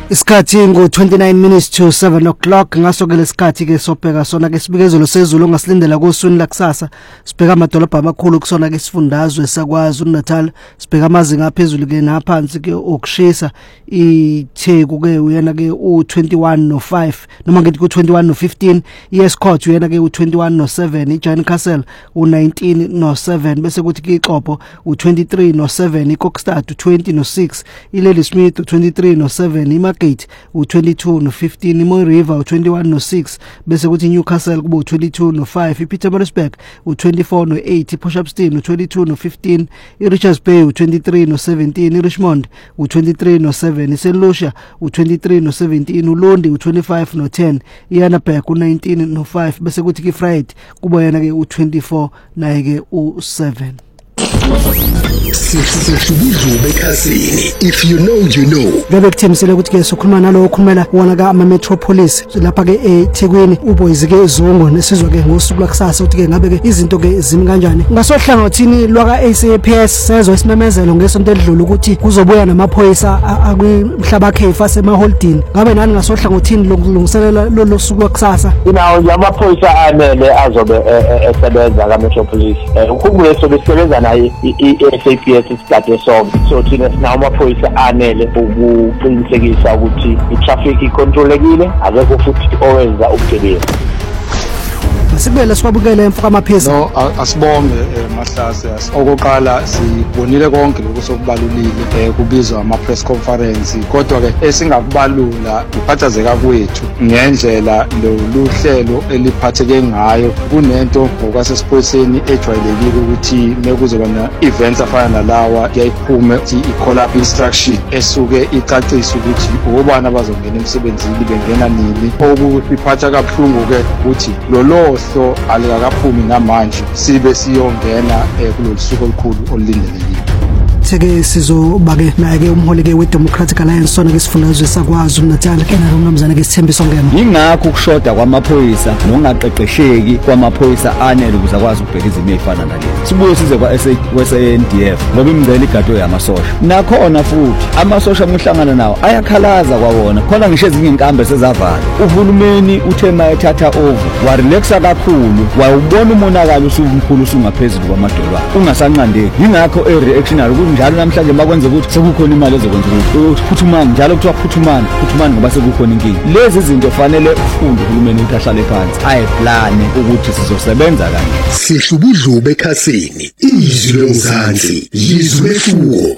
Isikhathi ngo-29 minutes to 7 o'clock ngaso ke lesikhathi ke sobheka sona ke sibikezelo sezulu ongasilindela kusweni lakusasa sibheka amadolobha amakhulu kusona ke isifundazwe sakwaZulu Natal sibheka amazinga aphezulu ke naphansi ke okushisa iTheku ke uyena ke u21 no5 noma ngithi ku21 no15 iEscott uyena ke u21 no7 iJohn Castle u19 no7 bese kuthi ke iXhopo u23 no7 iKokstad u20 no6 iLady Smith u23 no7 Gate u22 no15 iMoy River u21 no6 bese kuthi Newcastle kuba u22 no5 iPietermaritzburg u24 no8 iPortshepstone u22 no15 iRichards Bay u23 no17 iRichmond u23 no7 iSt Lucia u23 no17 uLondi u25 no10 iAnnaberg u19 no5 bese kuthi iFriday kuba yena ke u24 naye ke u7 Sihlubuzo bekhasini. If you know you know. Ngabe kuthemisele ukuthi ke sokhuluma nalo okhulumela wona ka ama metropolis lapha ke eThekwini uBoys ke Zongo nesizwe ke ngosuku lakusasa ukuthi ke ngabe ke izinto ke zimi kanjani. Ngasohlangothini lwaka ACAPS sezwe isimemezelo ngesonto edlule ukuthi kuzobuya namaphoyisa akwimhlaba khefa semaholdini. Ngabe nani ngasohlangothini lokulungiselela lo suku lakusasa. Inawo amaphoyisa anele azobe esebenza ka metropolis. Ukhumbule sobe sisebenza naye iSAPS isikade sonke so thina sinawo amaphoyisa anele ukuqinisekisa ukuthi itraffic icontrolekile akekho futhi owenza ubugebengu. Sibele siwabukele emfuka amaphezi. No asibonge Mahlase okoqala sibonile konke lokusokubalulile kubizwa ama press conference kodwa ke esingakubalula iphathazeka kwethu ngendlela luhlelo eliphatheke ngayo kunento ngokwasesiphoyiseni ejwayelekile ukuthi mekuzoba na events afana nalawa yayiphume i-collab instruction esuke icacisa ukuthi obani abazongena emsebenzini bengena nini okuphatha kabuhlungu ke ukuthi so alikakaphumi namanje sibe siyongena kulolu suku olukhulu olulindelekile. Seke sizoba ke naye ke umholi ke weDemocratic Alliance sona ke sifundazwe sakwaZulu Natal kena nomnumzana ke Sithembiso Ngema. Ingakho ukushoda kwamaphoyisa nokungaqeqesheki kwamaphoyisa anele ukuze akwazi ukubheka izimo ezifana nalezi. Sibuye size kwa-SANDF ngoba imingcele igado yamasosha. Nakhona futhi amasosha amhlangana nawo ayakhalaza kwawona khona ngisho ezinye inkambe sezavala. Uhulumeni uthema ethatha over warelaxa kakhulu wawubona umonakalo usumkhulu usungaphezulu kwamadolobha ungasanqandeki. Ingakho reactionary njalo namhlanje makwenze ukuthi sekukhona imali ezokwenza ukuthi phuthumani njalo kuthiwa phuthumani ngoba sekukhona inkingi. Lezi zinto fanele ufunde uhulumeni ukuthi ahlale phansi ayiplane ukuthi sizosebenza kanje. Sihlubuzo bekhasini izwi lomzansi izwi lefuko.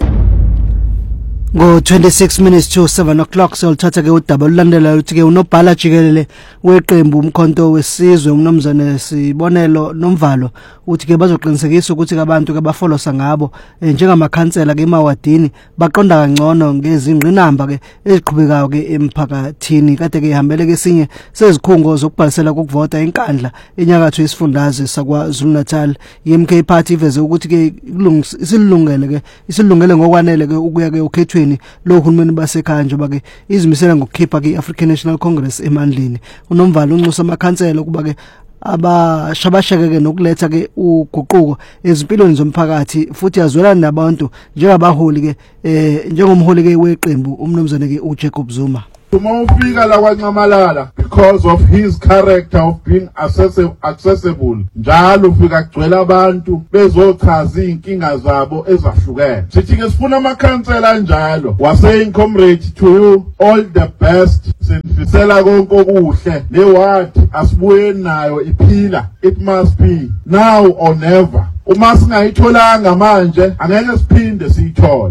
Ngo-26 minutes to 7 o'clock soluthatha ke udaba olulandelayo ukuthi ke unobhala jikelele weqembu umkhonto wesizwe umnomzane Sibonelo Nomvalo uthi ke bazoqinisekisa ukuthi abantu ke bafolosa ngabo njengamakhansela ke emawadini baqonda kangcono ngezingqinamba ke eziqhubekayo ke emphakathini kade ke ihambele ke sinye sezikhungo zokubhalisela ukuvota enkandla enyakatho yesifundazwe sakwaZulu Natal iMK Party iveze ukuthi ke isilungele ngokwanele ke ukuya ke ukhethweni lo hulumeni basekhaya njengoba ke izimisela ngokukhipha ke African National Congress emandleni uNomvalo unxusa amakhansela kuba ke abashabasheke ke nokuletha ke uguquko ezimpilweni zomphakathi futhi yazwelana nabantu njengabaholi ke njengomholi ke weqembu umnomzane ke uJacob Zuma. Uma ufika la kwaNcamalala because of his character of being accessible njalo ufika kugcwele abantu bezochaza inkinga zabo ezahlukene. Sithi ke sifuna amakhansela njalo wasaying comrade to you all the best sifisela konke okuhle le ward asibuye nayo iphila it must be now or never. Uma singayitholanga manje angeke siphinde siyithole.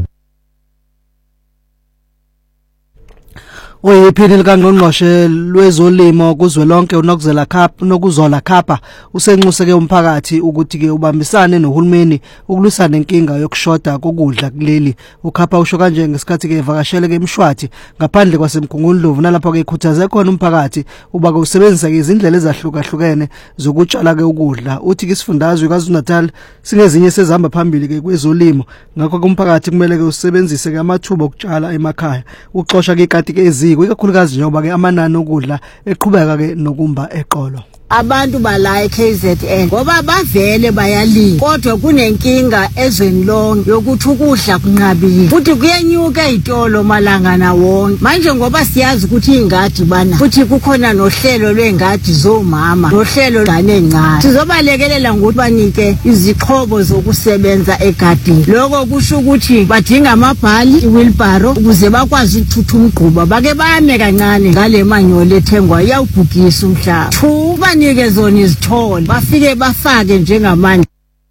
Oyiphini likaNgqongqoshe lwezolimo kuzwelonke uNokuzola Khapha usenxuse ke umphakathi ukuthi ke ubambisane nohulumeni ukulwisana nenkinga yokushoda kokudla kuleli. uKhapha usho kanje ngesikhathi ke evakashele ke eMshwathi ngaphandle kwaseMgungundlovu nalapho ke ikhuthaze khona umphakathi uba ke usebenzisa ke izindlela ezahlukahlukene zokutshala ke ukudla. Uthi ke isifundazwe kwaZulu Natal singezinye sezihamba phambili ke kwezolimo ngakho ke umphakathi kumele ke usebenzise ke amathuba okutshala emakhaya uxosha ke ikati ke ikakhulukazi njengoba ke amanani okudla eqhubeka ke nokumba eqolo. abantu bala eKZN ngoba bavele bayalima kodwa kunenkinga ezweni lonke yokuthi ukudla kunqabile futhi kuyenyuka izitolo malanga na wonke manje ngoba siyazi ukuthi ingadi bana futhi kukhona nohlelo lwengadi zomama nohlelo lanencane sizobalekelela ngokuthi banike izixhobo zokusebenza egadini lokho kusho ukuthi badinga amabhali iwheelbarrow ukuze bakwazi ukuthutha umgquba bake bame kancane ngale manyolo ethengwa iyawubhukisa umhlaba banike zona izithole bafike bafake njengamanje.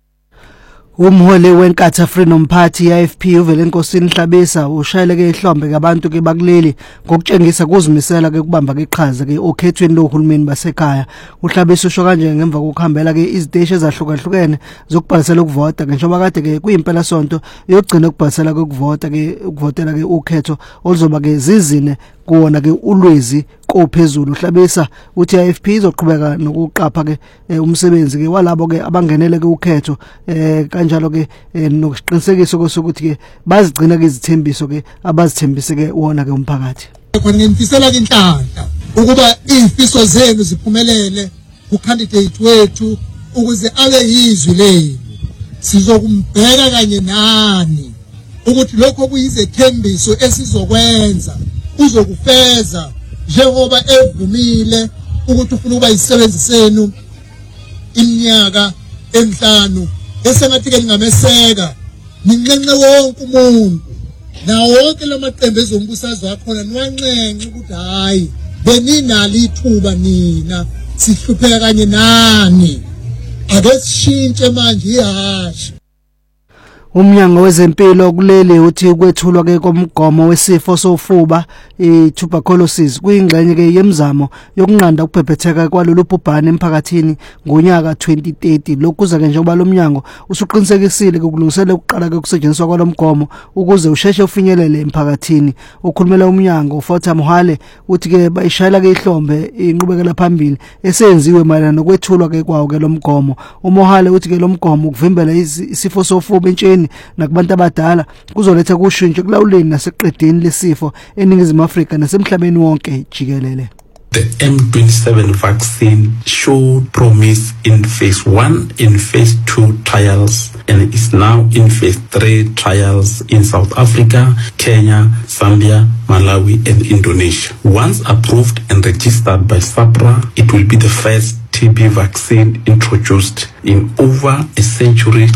Umholi weNkatha Freedom Party AFP uVelenkosini Hlabisa ushayeleke ihlombe kabantu ke bakuleli ngokutshengisa kuzimisela ke kubamba ke iqhaza ke okhethweni lohulumeni basekhaya. Uhlabisa usho kanje ngemva kokuhambela ke iziteshi ezahlukahlukene zokubhalisela ukuvota ke njengoba kade ke kuyimpela sonto yogcina ukubhalisela ke ukuvota ke ukuvotela ke ukhetho oluzoba ke zizine kuona ke ulwezi kophezulu. Hlabisa uthi AFP izoqhubeka nokuqapha ke umsebenzi ke walabo ke abangenele ke ukhetho kanjalo ke nokuqinisekisa sokuthi ke bazigcina ke izithembiso ke abazithembise ke wona ke umphakathi. Nginifisela ke inhlanhla ukuba izifiso zenu ziphumelele ku candidate wethu ukuze abe yizwi lenu sizokumbheka kanye nani ukuthi lokho kuyizethembiso esizokwenza uzokufeza njengoba evumile ukuthi ufuna ukuba isisebenzi senu iminyaka emihlanu esengathi ke ningameseka ninqenqe wonke umuntu na wonke lamaqembu ezombusazwe akhona niwanqenqe ukuthi hayi beninalo ithuba nina sihlupheka kanye nani ake sishintshe manje ihashi. Umnyango wezempilo kuleli uthi ukwethulwa ke komgomo wesifo sofuba i-tuberculosis kuyingxenye ke yemizamo yokunqanda ukubhebhetheka kwalolu bhubhane emphakathini ngonyaka 2030. Lokuza ke njengoba lo mnyango usuqinisekisile ukulungisela ukuqala ke ukusetshenziswa kwalomgomo ukuze usheshe ufinyelele emphakathini. Ukhulumela umnyango uFotha Mohale uthi ke bayishayela ke ihlombe inqubekela phambili esenziwe mayelana nokwethulwa ke kwawo ke lomgomo. uMohale uthi ke lomgomo ukuvimbela isifo sofuba entsheni nakubantu abadala kuzoletha kushintsho kulawuleni naseqedeni lesifo eningizimu Afrika nasemhlabeni wonke jikelele. The M27 vaccine showed promise in phase 1, in phase 2 trials, and is now in phase 3 trials in South Africa, Kenya, Zambia, Malawi, and Indonesia. Once approved and registered by SAPRA, it will be the first TB vaccine introduced in over a century.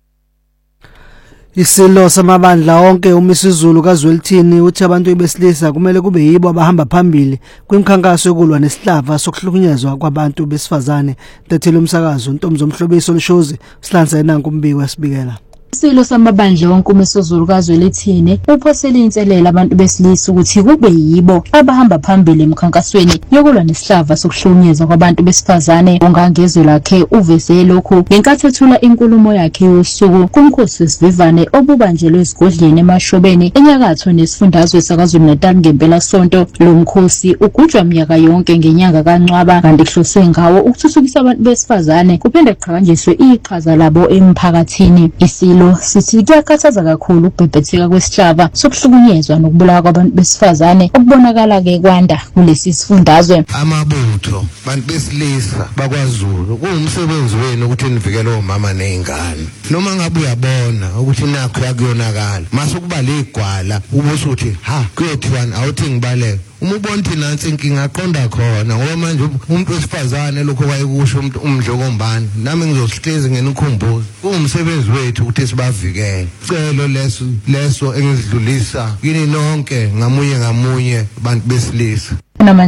Isilo samabandla onke uMisuzulu kaZwelithini uthi abantu besilisa kumele kube yibo abahamba phambili kwimkhankaso yokulwa nesihlava sokuhlukunyezwa kwabantu besifazane. Tathela umsakazo Ntomzo Mhlobiso Lushozi Sihlanza enanku umbiko wasibikela. Isilo samabandla wonke uMisuzulu kaZwelithini uphosela inselela abantu besilisa ukuthi kube yibo abahamba phambili emkhankasweni yokulwa nesihlava sokuhlukunyezwa kwabantu besifazane. Ongangezwe lakhe uveze lokhu ngenkathi ethula inkulumo yakhe yosuku kumkhosi wesivivane obubanjelwe esigodleni eMashobeni enyakatho nesifundazwe saKwaZulu-Natal ngempela sonto. Lo mkhosi ugujwa minyaka yonke ngenyanga kaNcwaba kanti kuhloswe ngawo ukuthuthukisa abantu besifazane kuphinde kuqhakanyiswe iqhaza labo emphakathini. Isilo sithi kuyakhathaza kakhulu ukubhebhetheka kwesihlava sokuhlukunyezwa nokubulawa kwabantu besifazane okubonakala ke kwanda kulesi sifundazwe. Amabutho bantu besilisa bakwaZulu kuwumsebenzi wenu ukuthi nivikele omama nezingane. Noma ngabe uyabona ukuthi nakho yakuyonakala masukuba legwala ubusuthi ha kuyothiwani awuthi ngibaleke uma ubona ukuthi nansi inkinga aqonda khona ngoba manje umuntu wesifazane lokho kwayekusho umuntu umdlokombani nami ngizosihlezi ngenikhumbuzo kuwumsebenzi wethu ukuthi sibavikele. Celo leso engidlulisa kini nonke ngamunye ngamunye bantu besilisa.